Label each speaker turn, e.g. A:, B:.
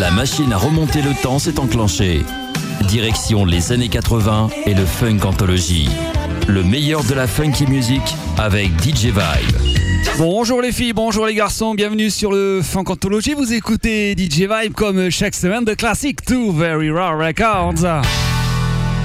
A: La machine à remonter le temps s'est enclenchée. Direction les années 80 et le Funk Anthology. Le meilleur de la funky music avec DJ Vibe.
B: Bonjour les filles, bonjour les garçons, bienvenue sur le Funk Anthology. Vous écoutez DJ Vibe comme chaque semaine de classique to Very Raw Records.